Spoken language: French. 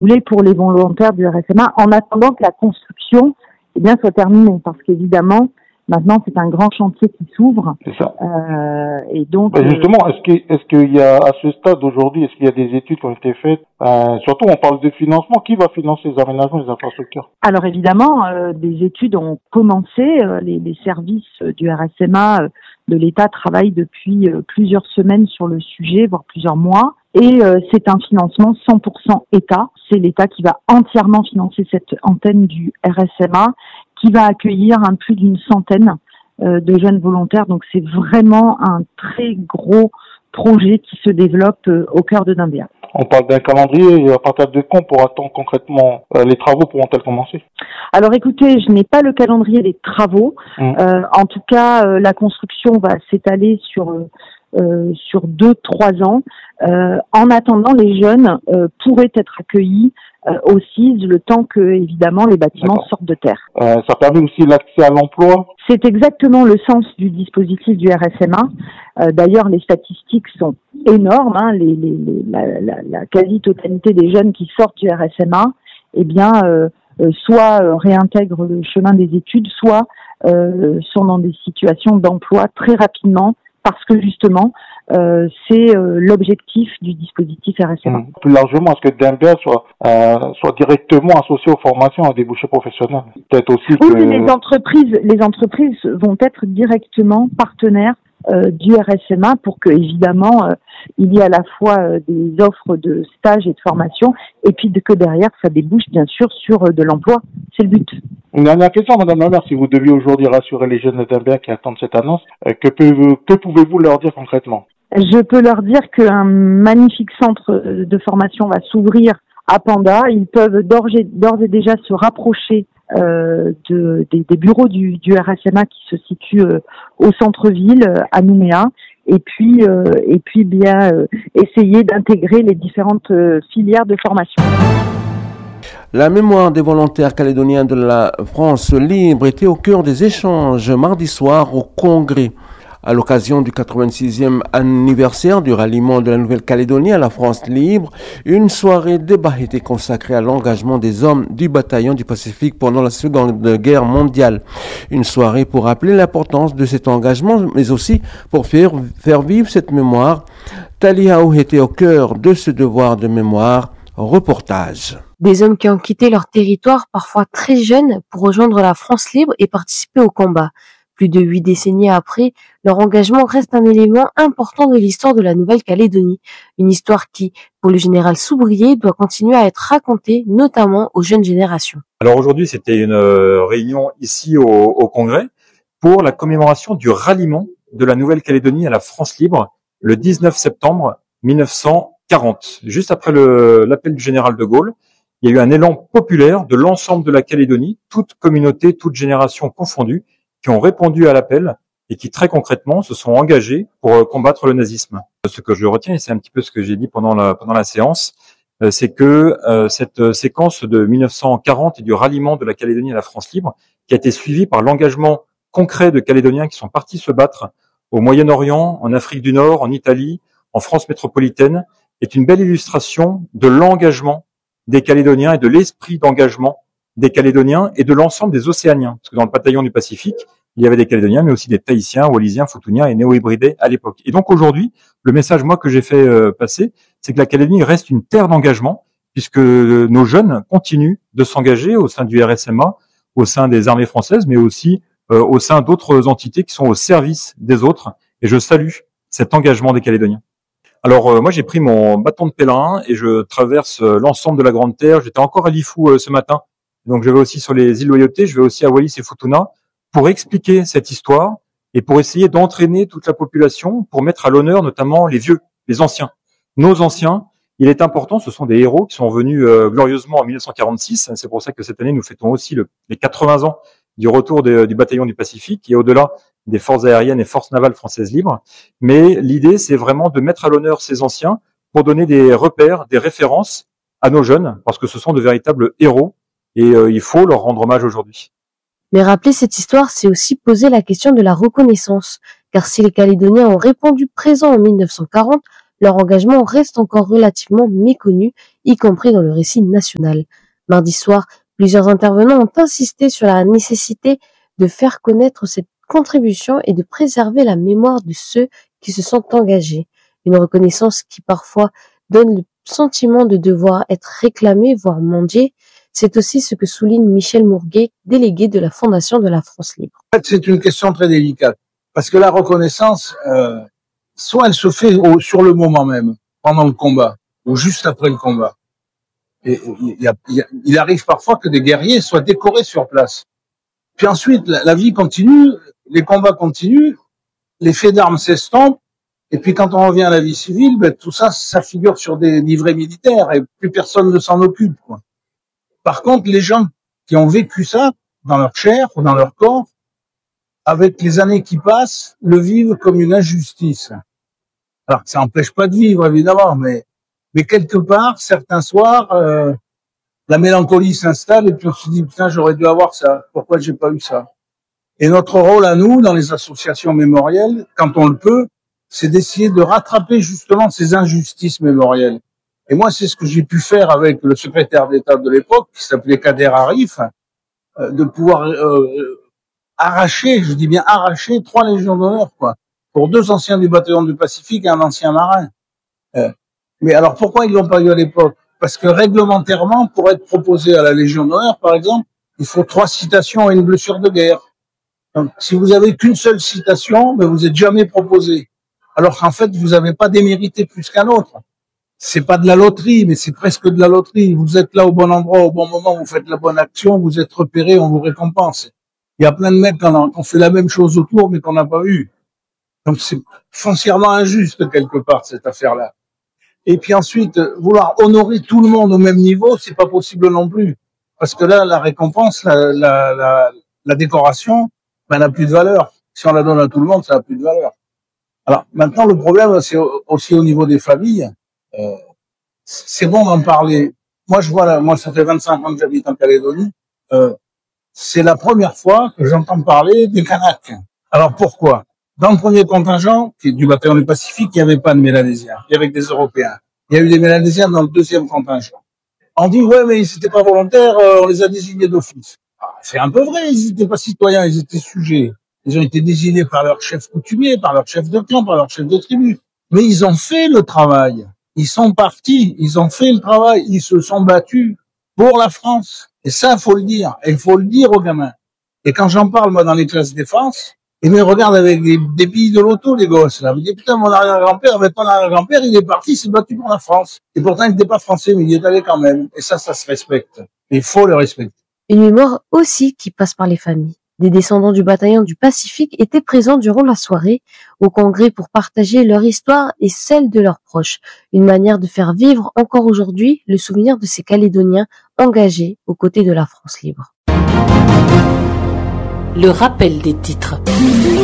voulez, pour les volontaires du RSMA, en attendant que la construction soit terminée. Parce qu'évidemment, maintenant, c'est un grand chantier qui s'ouvre. C'est ça. Et donc, justement, est-ce qu'il y a, à ce stade aujourd'hui, est-ce qu'il y a des études qui ont été faites? Surtout, on parle de financement. Qui va financer les aménagements des infrastructures? Alors évidemment, des études ont commencé. Les services du RSMA de l'État travaillent depuis plusieurs semaines sur le sujet, voire plusieurs mois. Et c'est un financement 100% État. C'est l'État qui va entièrement financer cette antenne du RSMA, qui va accueillir plus d'une centaine de jeunes volontaires. Donc c'est vraiment un très gros projet qui se développe au cœur de Daimbéa. On parle d'un calendrier, et à partir de quand pourra-t-on concrètement, les travaux pourront-ils commencer? Alors écoutez, je n'ai pas le calendrier des travaux. En tout cas, la construction va s'étaler sur 2-3 ans. En attendant, les jeunes pourraient être accueillis au CIS le temps que, évidemment, les bâtiments sortent de terre. Ça permet aussi l'accès à l'emploi? C'est exactement le sens du dispositif du RSMA. D'ailleurs, les statistiques sont énormes. La quasi-totalité des jeunes qui sortent du RSMA, soit réintègrent le chemin des études, soit sont dans des situations d'emploi très rapidement, parce que justement, c'est l'objectif du dispositif RSMA. Plus largement, est-ce que Daimbéa soit directement associé aux formations à débouchés professionnels? Peut-être aussi que... Oui, les entreprises vont être directement partenaires du RSMA pour que, évidemment, il y ait à la fois des offres de stage et de formation, et puis que derrière, ça débouche bien sûr sur de l'emploi. C'est le but. Une dernière question, Madame la maire, si vous deviez aujourd'hui rassurer les jeunes de Daimbéa qui attendent cette annonce, que pouvez-vous leur dire concrètement? Je peux leur dire qu'un magnifique centre de formation va s'ouvrir à Panda. Ils peuvent d'ores et déjà se rapprocher des bureaux du RSMA qui se situent au centre-ville, à Nouméa, et puis essayer d'intégrer les différentes filières de formation. La mémoire des volontaires calédoniens de la France libre était au cœur des échanges mardi soir au Congrès. À l'occasion du 86e anniversaire du ralliement de la Nouvelle-Calédonie à la France libre, une soirée débat était consacrée à l'engagement des hommes du bataillon du Pacifique pendant la Seconde Guerre mondiale. Une soirée pour rappeler l'importance de cet engagement, mais aussi pour faire vivre cette mémoire. Taliaou était au cœur de ce devoir de mémoire. Reportage. Des hommes qui ont quitté leur territoire, parfois très jeunes, pour rejoindre la France libre et participer au combat. Plus de 8 décennies après, leur engagement reste un élément important de l'histoire de la Nouvelle-Calédonie. Une histoire qui, pour le général Soubrier, doit continuer à être racontée, notamment aux jeunes générations. Alors aujourd'hui, c'était une réunion ici au Congrès pour la commémoration du ralliement de la Nouvelle-Calédonie à la France libre le 19 septembre 1940. Juste après l'appel du général de Gaulle, il y a eu un élan populaire de l'ensemble de la Calédonie, toute communauté, toute génération confondue, qui ont répondu à l'appel et qui très concrètement se sont engagés pour combattre le nazisme. Ce que je retiens, et c'est un petit peu ce que j'ai dit pendant la séance, c'est que cette séquence de 1940 et du ralliement de la Calédonie à la France libre, qui a été suivie par l'engagement concret de Calédoniens qui sont partis se battre au Moyen-Orient, en Afrique du Nord, en Italie, en France métropolitaine, est une belle illustration de l'engagement des Calédoniens et de l'esprit d'engagement des Calédoniens et de l'ensemble des Océaniens. Parce que dans le bataillon du Pacifique, il y avait des Calédoniens, mais aussi des Tahitiens, Wallisiens, Futuniens et Néo-Hybridés à l'époque. Et donc aujourd'hui, le message, moi, que j'ai fait passer, c'est que la Calédonie reste une terre d'engagement, puisque nos jeunes continuent de s'engager au sein du RSMA, au sein des armées françaises, mais aussi au sein d'autres entités qui sont au service des autres. Et je salue cet engagement des Calédoniens. Alors moi j'ai pris mon bâton de pèlerin et je traverse l'ensemble de la Grande Terre. J'étais encore à Lifou ce matin, donc je vais aussi sur les îles Loyauté, je vais aussi à Wallis et Futuna pour expliquer cette histoire et pour essayer d'entraîner toute la population, pour mettre à l'honneur notamment les vieux, les anciens. Nos anciens, il est important, ce sont des héros qui sont venus glorieusement en 1946, c'est pour ça que cette année nous fêtons aussi les 80 ans du retour du bataillon du Pacifique et au-delà des forces aériennes et forces navales françaises libres. Mais l'idée, c'est vraiment de mettre à l'honneur ces anciens pour donner des repères, des références à nos jeunes, parce que ce sont de véritables héros et il faut leur rendre hommage aujourd'hui. Mais rappeler cette histoire, c'est aussi poser la question de la reconnaissance, car si les Calédoniens ont répondu présent en 1940, leur engagement reste encore relativement méconnu y compris dans le récit national. Mardi soir, plusieurs intervenants ont insisté sur la nécessité de faire connaître cette contribution et de préserver la mémoire de ceux qui se sont engagés. Une reconnaissance qui parfois donne le sentiment de devoir être réclamé, voire mendié. C'est aussi ce que souligne Michel Mourguet, délégué de la Fondation de la France Libre. En fait, c'est une question très délicate, parce que la reconnaissance, soit elle se fait sur le moment même, pendant le combat, ou juste après le combat. Et il arrive parfois que des guerriers soient décorés sur place. Puis ensuite, la vie continue, les combats continuent, les faits d'armes s'estompent, et puis quand on revient à la vie civile, tout ça, ça figure sur des livrets militaires, et plus personne ne s'en occupe, quoi. Par contre, les gens qui ont vécu ça, dans leur chair ou dans leur corps, avec les années qui passent, le vivent comme une injustice. Alors, ça n'empêche pas de vivre, évidemment, mais quelque part, certains soirs, la mélancolie s'installe et puis on se dit, putain, j'aurais dû avoir ça. Pourquoi j'ai pas eu ça? Et notre rôle à nous, dans les associations mémorielles, quand on le peut, c'est d'essayer de rattraper justement ces injustices mémorielles. Et moi, c'est ce que j'ai pu faire avec le secrétaire d'État de l'époque, qui s'appelait Kader Arif, de pouvoir arracher, je dis bien arracher, 3 légions d'honneur, quoi, pour 2 anciens du bataillon du Pacifique et un ancien marin. Mais alors, pourquoi ils l'ont pas eu à l'époque? Parce que réglementairement, pour être proposé à la Légion d'honneur, par exemple, il faut 3 citations et une blessure de guerre. Donc, si vous avez qu'une seule citation, vous êtes jamais proposé. Alors qu'en fait, vous n'avez pas démérité plus qu'un autre. C'est pas de la loterie, mais c'est presque de la loterie. Vous êtes là au bon endroit, au bon moment, vous faites la bonne action, vous êtes repéré, on vous récompense. Il y a plein de mecs qui ont fait la même chose autour, mais qu'on n'a pas eu. Donc c'est foncièrement injuste quelque part, cette affaire-là. Et puis ensuite, vouloir honorer tout le monde au même niveau, c'est pas possible non plus. Parce que là, la récompense, la décoration, n'a plus de valeur. Si on la donne à tout le monde, ça n'a plus de valeur. Alors maintenant, le problème, c'est aussi au niveau des familles. C'est bon d'en parler. Moi, je vois là, moi, ça fait 25 ans que j'habite en Calédonie. C'est la première fois que j'entends parler des Kanaks. Alors pourquoi? Dans le premier contingent, qui est du bataillon du Pacifique, il n'y avait pas de Mélanésiens. Il y avait que des Européens. Il y a eu des Mélanésiens dans le deuxième contingent. On dit, ouais, mais ils n'étaient pas volontaires, on les a désignés d'office. C'est un peu vrai, ils n'étaient pas citoyens, ils étaient sujets. Ils ont été désignés par leur chef coutumier, par leur chef de clan, par leur chef de tribu. Mais ils ont fait le travail. Ils sont partis, ils ont fait le travail, ils se sont battus pour la France. Et ça, faut le dire. Et il faut le dire aux gamins. Et quand j'en parle, moi, dans les classes défense, ils me regardent avec des billes de loto, les gosses, là. Ils me disent, putain, mon arrière-grand-père, ton arrière-grand-père, il est parti, il s'est battu pour la France. Et pourtant, il n'était pas français, mais il y est allé quand même. Et ça se respecte. Il faut le respecter. Une mémoire aussi qui passe par les familles. Des descendants du bataillon du Pacifique étaient présents durant la soirée au congrès pour partager leur histoire et celle de leurs proches. Une manière de faire vivre encore aujourd'hui le souvenir de ces Calédoniens engagés aux côtés de la France libre. Le rappel des titres.